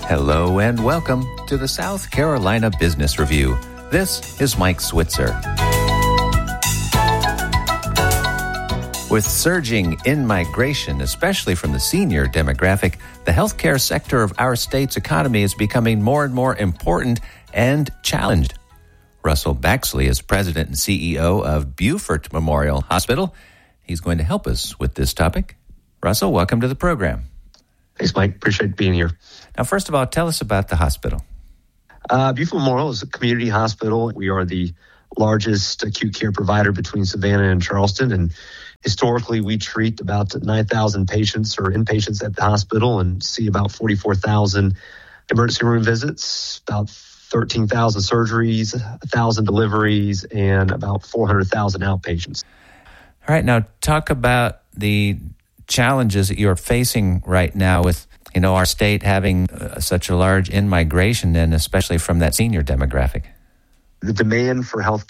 Hello and welcome to the South Carolina Business Review. This is Mike Switzer. With surging in-migration, especially from the senior demographic, the healthcare sector of our state's economy is becoming more and more important and challenged. Russell Baxley is president and CEO of Beaufort Memorial Hospital. He's going to help us with this topic. Russell, welcome to the program. Thanks, Mike. Appreciate being here. Now, first of all, tell us about the hospital. Beaufort Memorial is a community hospital. We are the largest acute care provider between Savannah and Charleston. And historically, we treat about 9,000 patients or inpatients at the hospital and see about 44,000 emergency room visits, about 13,000 surgeries, 1,000 deliveries, and about 400,000 outpatients. All right. Now, talk about the challenges that you're facing right now with, our state having such a large in-migration, and especially from that senior demographic. The demand for health